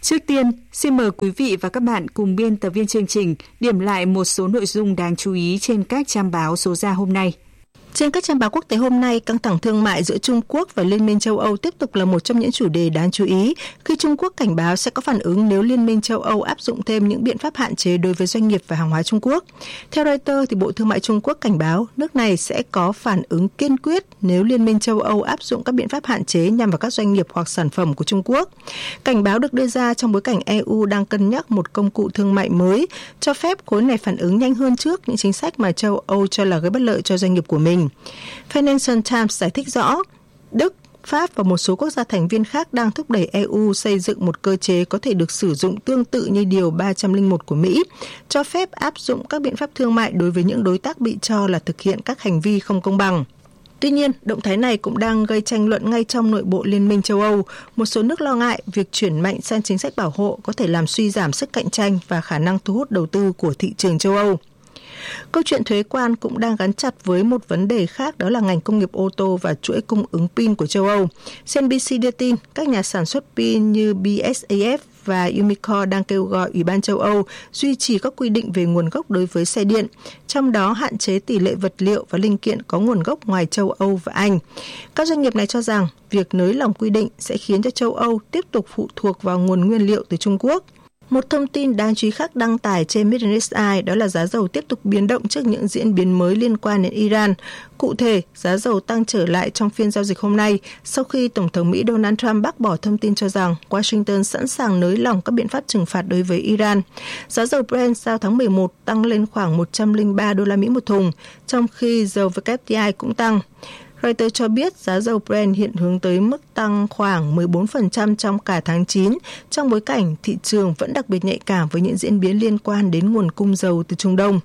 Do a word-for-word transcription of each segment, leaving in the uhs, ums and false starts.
Trước tiên, xin mời quý vị và các bạn cùng biên tập viên chương trình điểm lại một số nội dung đáng chú ý trên các trang báo số ra hôm nay. Trên các trang báo quốc tế hôm nay, căng thẳng thương mại giữa Trung Quốc và Liên minh châu Âu tiếp tục là một trong những chủ đề đáng chú ý khi Trung Quốc cảnh báo sẽ có phản ứng nếu Liên minh châu Âu áp dụng thêm những biện pháp hạn chế đối với doanh nghiệp và hàng hóa Trung Quốc. Theo Reuters, thì Bộ Thương mại Trung Quốc cảnh báo nước này sẽ có phản ứng kiên quyết nếu Liên minh châu Âu áp dụng các biện pháp hạn chế nhằm vào các doanh nghiệp hoặc sản phẩm của Trung Quốc. Cảnh báo được đưa ra trong bối cảnh e u đang cân nhắc một công cụ thương mại mới cho phép khối này phản ứng nhanh hơn trước những chính sách mà châu Âu cho là gây bất lợi cho doanh nghiệp của mình. Financial Times giải thích rõ, Đức, Pháp và một số quốc gia thành viên khác đang thúc đẩy e u xây dựng một cơ chế có thể được sử dụng tương tự như Điều ba trăm lẻ một của Mỹ, cho phép áp dụng các biện pháp thương mại đối với những đối tác bị cho là thực hiện các hành vi không công bằng. Tuy nhiên, động thái này cũng đang gây tranh luận ngay trong nội bộ Liên minh châu Âu. Một số nước lo ngại việc chuyển mạnh sang chính sách bảo hộ có thể làm suy giảm sức cạnh tranh và khả năng thu hút đầu tư của thị trường châu Âu. Câu chuyện thuế quan cũng đang gắn chặt với một vấn đề khác, đó là ngành công nghiệp ô tô và chuỗi cung ứng pin của châu Âu. xê en bê xê đưa tin các nhà sản xuất pin như bê ét a ép và Umicore đang kêu gọi Ủy ban châu Âu duy trì các quy định về nguồn gốc đối với xe điện, trong đó hạn chế tỷ lệ vật liệu và linh kiện có nguồn gốc ngoài châu Âu và Anh. Các doanh nghiệp này cho rằng việc nới lỏng quy định sẽ khiến cho châu Âu tiếp tục phụ thuộc vào nguồn nguyên liệu từ Trung Quốc. Một thông tin đáng chú ý khác đăng tải trên Middle East Eye đó là giá dầu tiếp tục biến động trước những diễn biến mới liên quan đến Iran. Cụ thể, giá dầu tăng trở lại trong phiên giao dịch hôm nay sau khi Tổng thống Mỹ Donald Trump bác bỏ thông tin cho rằng Washington sẵn sàng nới lỏng các biện pháp trừng phạt đối với Iran. Giá dầu Brent giao tháng mười một tăng lên khoảng một trăm lẻ ba đô la Mỹ một thùng, trong khi dầu vê kép tê i cũng tăng. Reuters cho biết giá dầu Brent hiện hướng tới mức tăng khoảng mười bốn phần trăm trong cả tháng chín, trong bối cảnh thị trường vẫn đặc biệt nhạy cảm với những diễn biến liên quan đến nguồn cung dầu từ Trung Đông.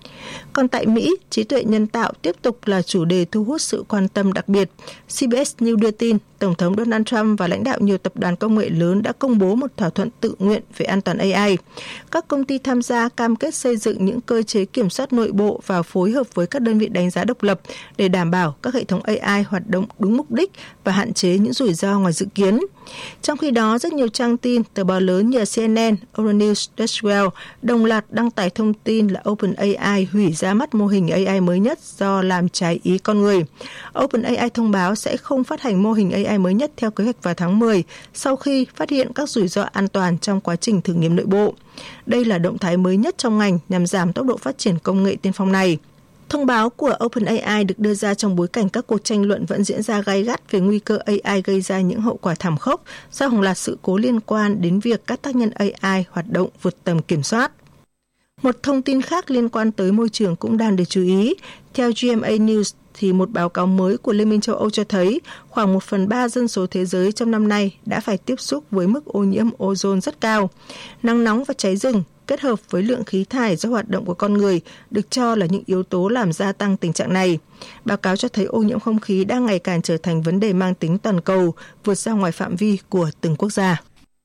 Còn tại Mỹ, trí tuệ nhân tạo tiếp tục là chủ đề thu hút sự quan tâm đặc biệt. xê bê ét News đưa tin, Tổng thống Donald Trump và lãnh đạo nhiều tập đoàn công nghệ lớn đã công bố một thỏa thuận tự nguyện về an toàn a i. Các công ty tham gia cam kết xây dựng những cơ chế kiểm soát nội bộ và phối hợp với các đơn vị đánh giá độc lập để đảm bảo các hệ thống a i hoạt động đúng mục đích và hạn chế những rủi ro ngoài dự kiến. Trong khi đó, rất nhiều trang tin, tờ báo lớn như xê en en, Euronews, Deutsche Welle đồng loạt đăng tải thông tin là OpenAI hủy ra mắt mô hình a i mới nhất do làm trái ý con người. OpenAI thông báo sẽ không phát hành mô hình a i mới nhất theo kế hoạch vào tháng mười sau khi phát hiện các rủi ro an toàn trong quá trình thử nghiệm nội bộ. Đây là động thái mới nhất trong ngành nhằm giảm tốc độ phát triển công nghệ tiên phong này. Thông báo của OpenAI được đưa ra trong bối cảnh các cuộc tranh luận vẫn diễn ra gay gắt về nguy cơ a i gây ra những hậu quả thảm khốc do hàng loạt sự cố liên quan đến việc các tác nhân a i hoạt động vượt tầm kiểm soát. Một thông tin khác liên quan tới môi trường cũng đang được chú ý. Theo giê em a News, thì một báo cáo mới của Liên minh châu Âu cho thấy khoảng một phần ba dân số thế giới trong năm nay đã phải tiếp xúc với mức ô nhiễm ozone rất cao. Nắng nóng và cháy rừng kết hợp với lượng khí thải do hoạt động của con người được cho là những yếu tố làm gia tăng tình trạng này. Báo cáo cho thấy ô nhiễm không khí đang ngày càng trở thành vấn đề mang tính toàn cầu, vượt ra ngoài phạm vi của từng quốc gia.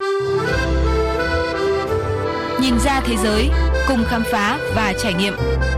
Nhìn ra thế giới, cùng khám phá và trải nghiệm.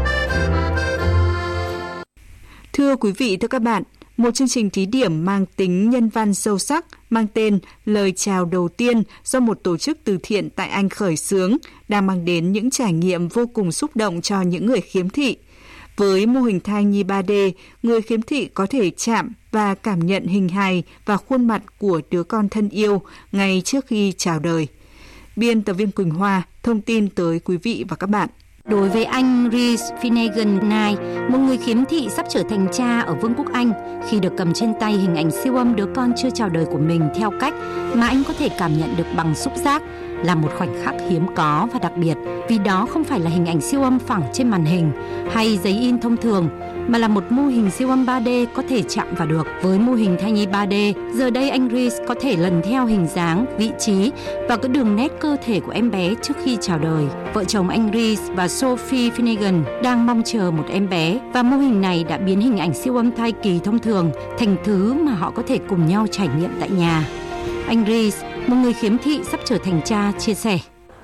Thưa quý vị, thưa các bạn, một chương trình thí điểm mang tính nhân văn sâu sắc mang tên Lời chào đầu tiên do một tổ chức từ thiện tại Anh khởi xướng đang mang đến những trải nghiệm vô cùng xúc động cho những người khiếm thị. Với mô hình thai nhi ba D, người khiếm thị có thể chạm và cảm nhận hình hài và khuôn mặt của đứa con thân yêu ngay trước khi chào đời. Biên tập viên Quỳnh Hoa thông tin tới quý vị và các bạn. Đối với anh Rhys Finnegan Knight, một người khiếm thị sắp trở thành cha ở Vương quốc Anh, khi được cầm trên tay hình ảnh siêu âm đứa con chưa chào đời của mình theo cách mà anh có thể cảm nhận được bằng xúc giác, là một khoảnh khắc hiếm có và đặc biệt, vì đó không phải là hình ảnh siêu âm phẳng trên màn hình hay giấy in thông thường, mà là một mô hình siêu âm ba D có thể chạm vào được. Với mô hình thai nhi ba D, giờ đây anh Rhys có thể lần theo hình dáng, vị trí và các đường nét cơ thể của em bé trước khi chào đời. Vợ chồng anh Rhys và Sophie Finnegan đang mong chờ một em bé, và mô hình này đã biến hình ảnh siêu âm thai kỳ thông thường thành thứ mà họ có thể cùng nhau trải nghiệm tại nhà. Anh Rhys, một người khiếm thị sắp trở thành cha, chia sẻ: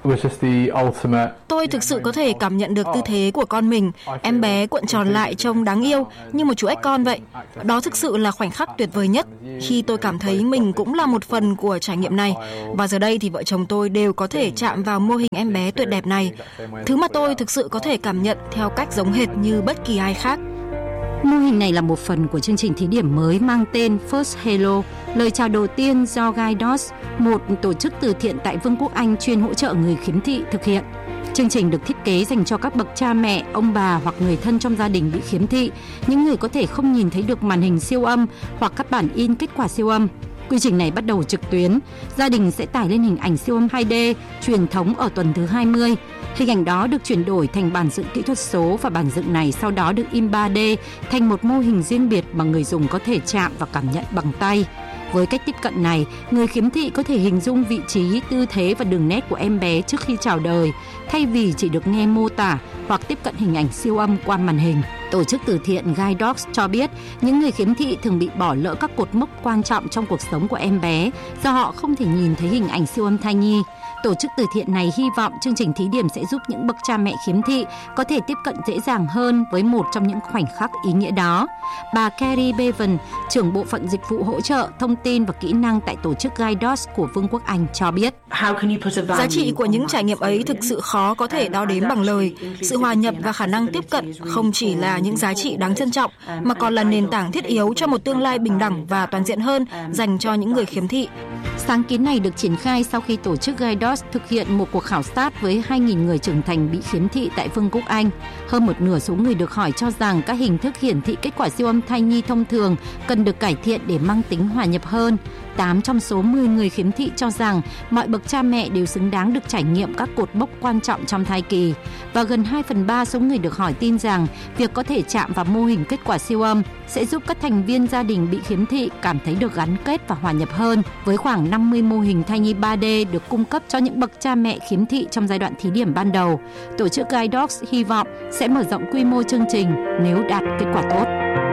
Tôi thực sự có thể cảm nhận được tư thế của con mình. Em bé cuộn tròn lại trông đáng yêu như một chú ếch con vậy. Đó thực sự là khoảnh khắc tuyệt vời nhất khi tôi cảm thấy mình cũng là một phần của trải nghiệm này. Và giờ đây thì vợ chồng tôi đều có thể chạm vào mô hình em bé tuyệt đẹp này. Thứ mà tôi thực sự có thể cảm nhận theo cách giống hệt như bất kỳ ai khác. Mô hình này là một phần của chương trình thí điểm mới mang tên First Hello, lời chào đầu tiên do Guide Dogs, một tổ chức từ thiện tại Vương quốc Anh chuyên hỗ trợ người khiếm thị thực hiện. Chương trình được thiết kế dành cho các bậc cha mẹ, ông bà hoặc người thân trong gia đình bị khiếm thị, những người có thể không nhìn thấy được màn hình siêu âm hoặc các bản in kết quả siêu âm. Quy trình này bắt đầu trực tuyến, gia đình sẽ tải lên hình ảnh siêu âm hai D truyền thống ở tuần thứ hai mươi. Hình ảnh đó được chuyển đổi thành bản dựng kỹ thuật số và bản dựng này sau đó được in ba D thành một mô hình riêng biệt mà người dùng có thể chạm và cảm nhận bằng tay. Với cách tiếp cận này, người khiếm thị có thể hình dung vị trí, tư thế và đường nét của em bé trước khi chào đời, thay vì chỉ được nghe mô tả hoặc tiếp cận hình ảnh siêu âm qua màn hình. Tổ chức từ thiện Guide Dogs cho biết những người khiếm thị thường bị bỏ lỡ các cột mốc quan trọng trong cuộc sống của em bé do họ không thể nhìn thấy hình ảnh siêu âm thai nhi. Tổ chức từ thiện này hy vọng chương trình thí điểm sẽ giúp những bậc cha mẹ khiếm thị có thể tiếp cận dễ dàng hơn với một trong những khoảnh khắc ý nghĩa đó. Bà Carrie Bevan, trưởng bộ phận dịch vụ hỗ trợ, thông tin và kỹ năng tại tổ chức Guide Dogs của Vương quốc Anh cho biết. Giá trị của những trải nghiệm ấy thực sự khó có thể đo đếm bằng lời. Sự hòa nhập và khả năng tiếp cận không chỉ là những giá trị đáng trân trọng, mà còn là nền tảng thiết yếu cho một tương lai bình đẳng và toàn diện hơn dành cho những người khiếm thị. Sáng kiến này được triển khai sau khi tổ chức Guide Dogs thực hiện một cuộc khảo sát với hai nghìn người trưởng thành bị khiếm thị tại Vương quốc Anh. Hơn một nửa số người được hỏi cho rằng các hình thức hiển thị kết quả siêu âm thai nhi thông thường cần được cải thiện để mang tính hòa nhập hơn. tám trong số mười người khiếm thị cho rằng mọi bậc cha mẹ đều xứng đáng được trải nghiệm các cột mốc quan trọng trong thai kỳ. Và gần hai phần ba số người được hỏi tin rằng việc có thể chạm vào mô hình kết quả siêu âm sẽ giúp các thành viên gia đình bị khiếm thị cảm thấy được gắn kết và hòa nhập hơn. Với khoảng năm mươi mô hình thai nhi ba D được cung cấp cho những bậc cha mẹ khiếm thị trong giai đoạn thí điểm ban đầu, tổ chức Guide Dogs hy vọng sẽ mở rộng quy mô chương trình nếu đạt kết quả tốt.